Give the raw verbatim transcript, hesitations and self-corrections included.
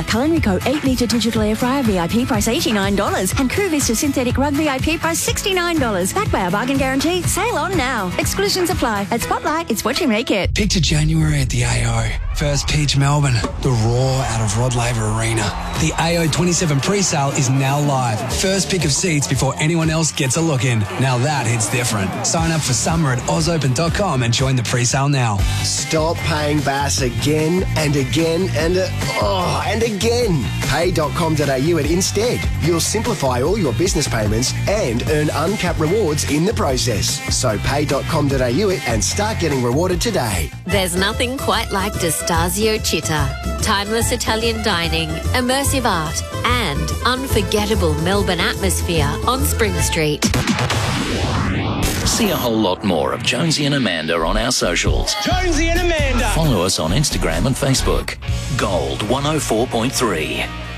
Vista Culinary Co. eight litre digital air fryer V I P price eighty-nine dollars and Crew Vista synthetic rug V I P price sixty-nine dollars. Backed by our bargain guarantee. Sale on now. Exclusions apply. At Spotlight, it's what you make it. Picture January at the A O. First pitch Melbourne. The roar out of Rod Laver Arena. The A O twenty-seven pre-sale is now live. First pick of seats before anyone else gets a look in. Now that hits different. Sign up for summer at oz open dot com and join the pre-sale now. Stop paying Bass again and again and uh, oh and again. pay dot com dot a u it instead. You'll simplify all your business payments and earn uncapped rewards in the process. So pay dot com dot a u it and start getting rewarded today. There's nothing quite like D'Estasio Città. Timeless Italian dining, immersive art, and unforgettable Melbourne atmosphere on Spring Street. See a whole lot more of Jonesy and Amanda on our socials. Jonesy and Amanda. Follow us on Instagram and Facebook. Gold one oh four point three.